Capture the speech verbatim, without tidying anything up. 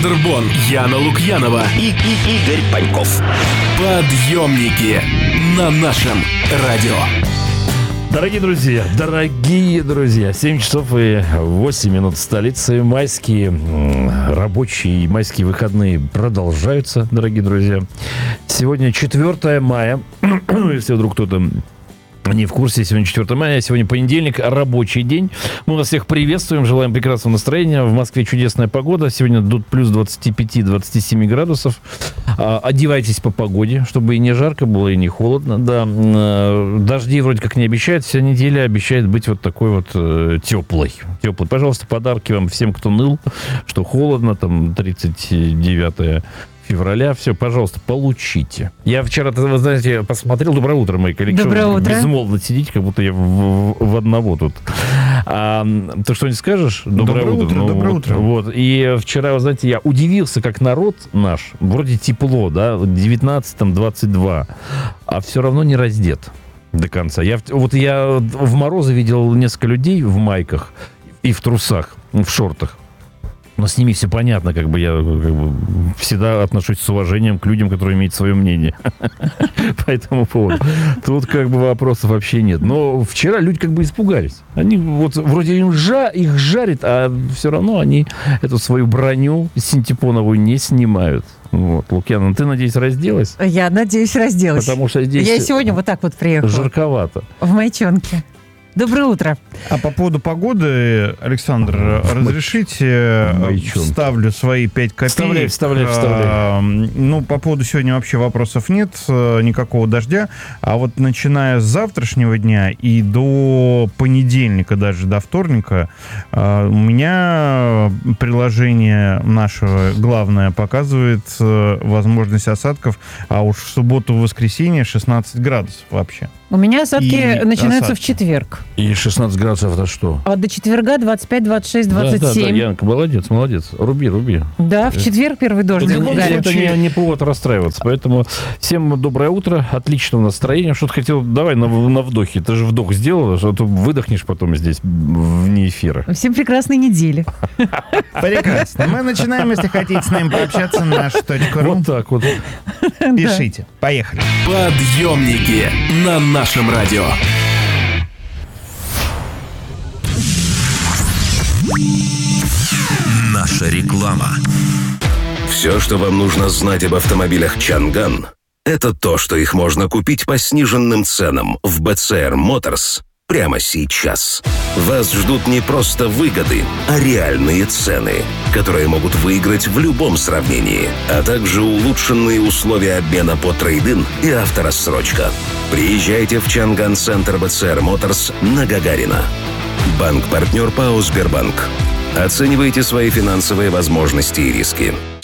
Дорбон, Яна Лукьянова и, и Игорь Паньков. Подъемники на нашем радио. Дорогие друзья, дорогие друзья, семь часов и восемь минут в столице. Майские рабочие майские выходные продолжаются, дорогие друзья. Сегодня четвёртое мая. Если вдруг кто-то не в курсе, сегодня четвёртое мая, сегодня понедельник, рабочий день. Мы вас всех приветствуем, желаем прекрасного настроения. В Москве чудесная погода. Сегодня тут плюс двадцать пять - двадцать семь градусов. Одевайтесь по погоде, чтобы и не жарко было, и не холодно. Да, дождей вроде как не обещают. Вся неделя обещает быть вот такой вот теплой. Теплой. Пожалуйста, подарки вам всем, кто ныл, что холодно, там тридцать девятое февраля. Все, пожалуйста, получите. Я вчера, вы знаете, посмотрел. Доброе утро, мои коллеги. Доброе утро. Безмолвно сидите, как будто я в, в одного тут. А, ты что не скажешь? Доброе, доброе утро. утро. Ну, Доброе вот, утро. Вот. И вчера, вы знаете, я удивился, как народ наш, вроде тепло, да, девятнадцать, там, двадцать два, а все равно не раздет до конца. Я, вот я в морозы видел несколько людей в майках и в трусах, в шортах. Но с ними все понятно, как бы я как бы, всегда отношусь с уважением к людям, которые имеют свое мнение по этому поводу. Тут как бы вопросов вообще нет. Но вчера люди как бы испугались. Они вот вроде им жа, их жарит, а все равно они эту свою броню синтепоновую не снимают. Вот, Лукьяна, ты, надеюсь, разделась? Я надеюсь, разделась. Потому что здесь Я сегодня вот так вот приехала. Жарковато. В майчонке. Доброе утро. А по поводу погоды, Александр, разрешите, Майчонки. вставлю свои пять копеек. Вставляй, вставляй, вставляй. А, ну, по поводу сегодня вообще вопросов нет, никакого дождя. А вот начиная с завтрашнего дня и до понедельника, даже до вторника, у меня приложение наше главное показывает возможность осадков, а уж в субботу-воскресенье шестнадцать градусов вообще. У меня осадки И начинаются осадки. в четверг. И шестнадцать градусов это что? А до четверга двадцать пять, двадцать шесть, двадцать Да, да, да, семь. Янка, молодец, молодец. Руби, руби. Да, в четверг первый дождик. Это, Гарри. это не, не повод расстраиваться. Поэтому всем доброе утро, отличного настроения. Что-то хотел, давай на, на вдохе. Ты же вдох сделала, что ты выдохнешь потом здесь вне эфира. Всем прекрасной недели. Прекрасно. Мы начинаем, если хотите с нами пообщаться, наш точка ру. Вот так вот. Пишите. Поехали. Подъемники на нашем радио. Наша реклама. Все, что вам нужно знать об автомобилях Чанган, это то, что их можно купить по сниженным ценам в би си ар Motors прямо сейчас. Вас ждут не просто выгоды, а реальные цены, которые могут выиграть в любом сравнении, а также улучшенные условия обмена по трейд-ин и авторассрочка. Приезжайте в Чанган-центр би си ар Motors на Гагарина. Банк-партнер ПАО «Сбербанк». Оценивайте свои финансовые возможности и риски.